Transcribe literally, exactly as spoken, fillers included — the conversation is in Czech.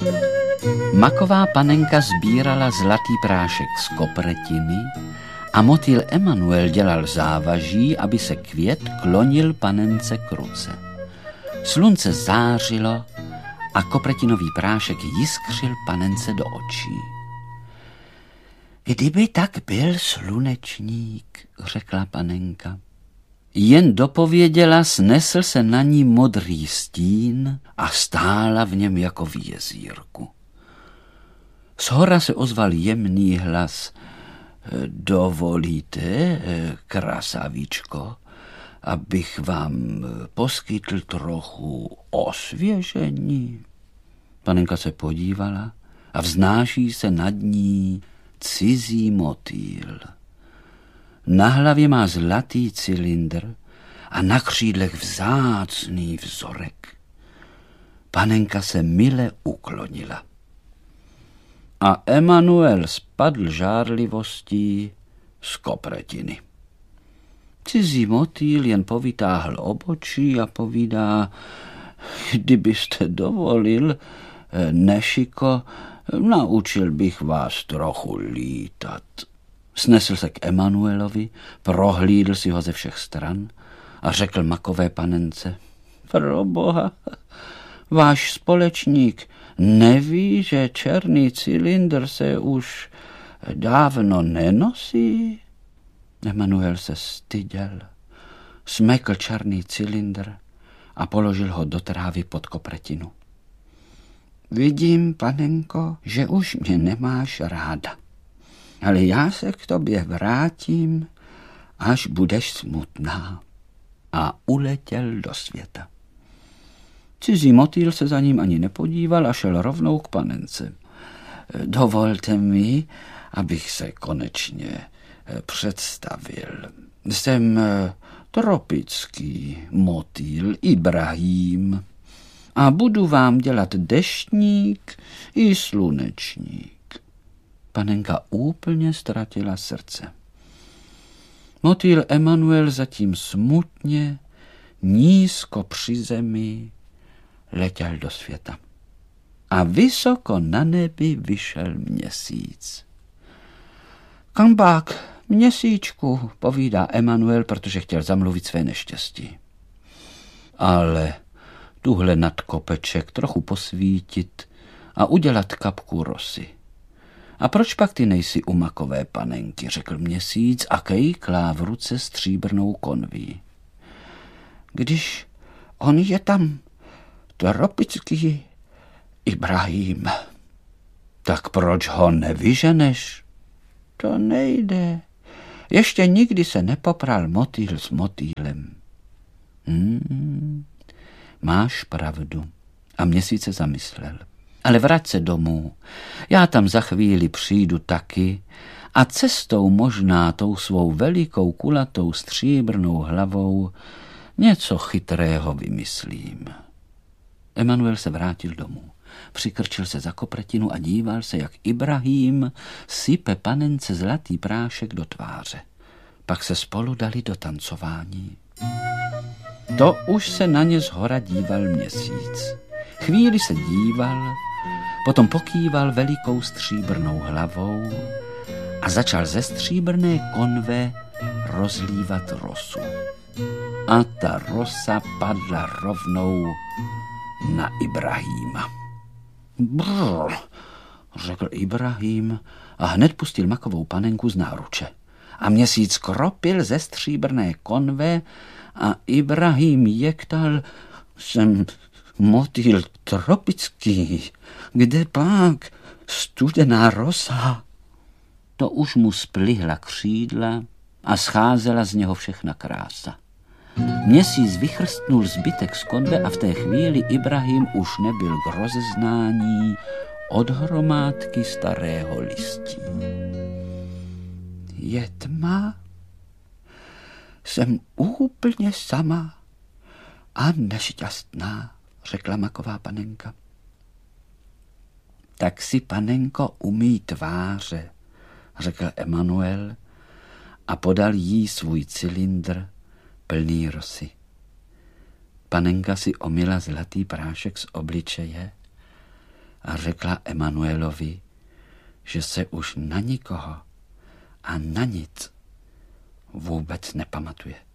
Maková panenka sbírala zlatý prášek z kopretiny a motýl Emanuel dělal závaží, aby se květ klonil panence k ruce. Slunce zářilo a kopretinový prášek jiskřil panence do očí. Kdyby tak byl slunečník, řekla panenka. Jen dopověděla, snesl se na ní modrý stín a stála v něm jako v jezírku. Shora se ozval jemný hlas. Dovolíte, krasavičko, abych vám poskytl trochu osvěžení? Panenka se podívala a vznáší se nad ní cizí motýl. Na hlavě má zlatý cylindr a na křídlech vzácný vzorek. Panenka se mile uklonila. A Emanuel spadl žárlivostí z kopretiny. Cizí motýl jen povytáhl obočí a povídá, kdybyste dovolil, Nešiko, naučil bych vás trochu lítat. Snesl se k Emanuelovi, prohlídl si ho ze všech stran a řekl makové panence, proboha, váš společník neví, že černý cylindr se už dávno nenosí? Emanuel se styděl, smekl černý cylindr a položil ho do trávy pod kopretinu. Vidím, panenko, že už mě nemáš ráda, ale já se k tobě vrátím, až budeš smutná. A uletěl do světa. Cizí motýl se za ním ani nepodíval a šel rovnou k panence. Dovolte mi, abych se konečně představil. Jsem tropický motýl Ibrahím a budu vám dělat deštník i slunečník. Panenka úplně ztratila srdce. Motýl Emanuel zatím smutně, nízko při zemi, letěl do světa. A vysoko na nebi vyšel měsíc. Kam pak, měsíčku, povídá Emanuel, protože chtěl zamluvit své neštěstí. Ale tuhle nad kopeček trochu posvítit a udělat kapku rosy. A proč pak ty nejsi u makové panenky, řekl měsíc a kejklá v ruce stříbrnou konví. Když on je tam tropický Ibrahím, tak proč ho nevyženeš? To nejde. Ještě nikdy se nepopral motýl s motýlem. Hmm, máš pravdu. A měsíc se zamyslel. Ale vrať se domů. Já tam za chvíli přijdu taky a cestou možná tou svou velikou kulatou stříbrnou hlavou něco chytrého vymyslím. Emanuel se vrátil domů. Přikrčil se za kopretinu a díval se, jak Ibrahím sype panence zlatý prášek do tváře. Pak se spolu dali do tancování. To už se na ně zhora díval měsíc. Chvíli se díval, potom pokýval velikou stříbrnou hlavou a začal ze stříbrné konve rozlívat rosu. A ta rosa padla rovnou na Ibrahíma. Brr, řekl Ibrahím a hned pustil makovou panenku z náruče. A měsíc kropil ze stříbrné konve a Ibrahím jektal, jsem motýl tropický, kde pak studená rosa. To už mu splihla křídla a scházela z něho všechna krása. Měsíc vychrstnul zbytek z konve a v té chvíli Ibrahím už nebyl k rozeznání od hromádky starého listí. Je tma, jsem úplně sama a nešťastná, řekla maková panenka. Tak si, panenko, umyj tváře, řekl Emanuel a podal jí svůj cylindr plný rosy. Panenka si omyla zlatý prášek z obličeje a řekla Emanuelovi, že se už na nikoho a na nic vůbec nepamatuje.